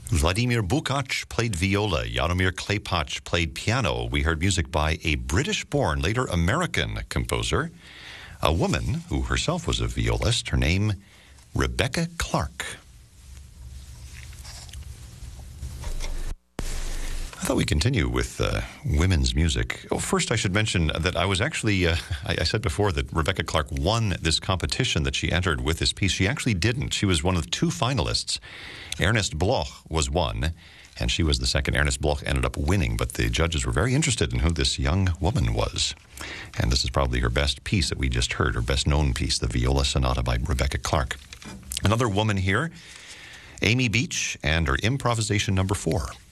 Vladimir Bukac played viola. Jaromir Klepac played piano. We heard music by a British-born, later American composer, a woman who herself was a violist. Her name, Rebecca Clark. I thought we'd continue with women's music. Oh, first, I should mention that I was actually, I said before that Rebecca Clark won this competition that she entered with this piece. She actually didn't. She was one of 2 finalists. Ernest Bloch was one, and she was the second. Ernest Bloch ended up winning, but the judges were very interested in who this young woman was. And this is probably her best piece that we just heard, her best-known piece, the Viola Sonata by Rebecca Clark. Another woman here, Amy Beach, and her improvisation number 4.